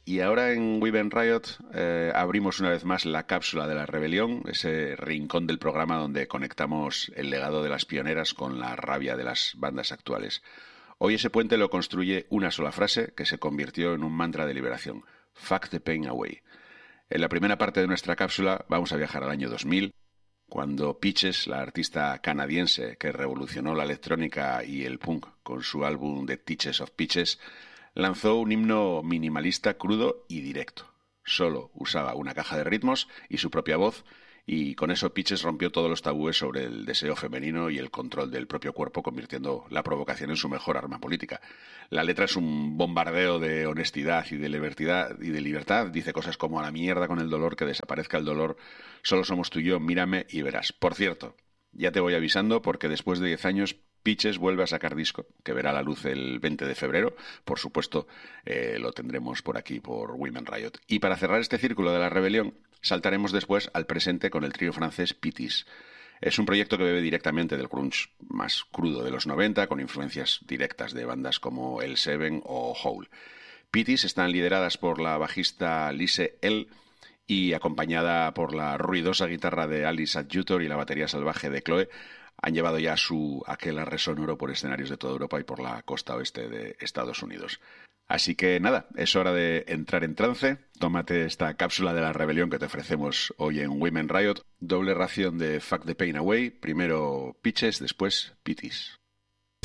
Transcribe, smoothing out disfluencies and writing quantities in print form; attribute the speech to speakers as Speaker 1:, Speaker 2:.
Speaker 1: Y ahora en Women Riot abrimos una vez más la cápsula de la rebelión, ese rincón del programa donde conectamos el legado de las pioneras con la rabia de las bandas actuales. Hoy ese puente lo construye una sola frase que se convirtió en un mantra de liberación: Fuck the pain away. En la primera parte de nuestra cápsula vamos a viajar al año 2000, cuando Peaches, la artista canadiense que revolucionó la electrónica y el punk con su álbum The Teachers of Peaches, lanzó un himno minimalista, crudo y directo. Solo usaba una caja de ritmos y su propia voz, y con eso Peaches rompió todos los tabúes sobre el deseo femenino y el control del propio cuerpo, convirtiendo la provocación en su mejor arma política. La letra es un bombardeo de honestidad y de libertad. Dice cosas como: a la mierda con el dolor, que desaparezca el dolor, solo somos tú y yo, mírame y verás. Por cierto, ya te voy avisando porque después de 10 años Peaches vuelve a sacar disco, que verá la luz el 20 de febrero. Por supuesto, lo tendremos por aquí, por Women Riot. Y para cerrar este círculo de la rebelión, saltaremos después al presente con el trío francés Pitis. Es un proyecto que bebe directamente del grunge más crudo de los 90, con influencias directas de bandas como El Seven o Hole. Pitis están lideradas por la bajista Lise L y acompañada por la ruidosa guitarra de Alice Adjutor y la batería salvaje de Chloe. Han llevado ya su aquelarre sonoro por escenarios de toda Europa y por la costa oeste de Estados Unidos. Así que nada, es hora de entrar en trance. Tómate esta cápsula de la rebelión que te ofrecemos hoy en Women Riot. Doble ración de Fuck the Pain Away. Primero Peaches, después Pitis.